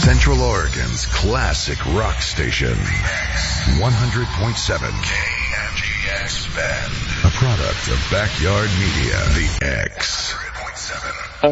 Central Oregon's classic rock station. 100.7 KMGX Bend. A product of Backyard Media. The X.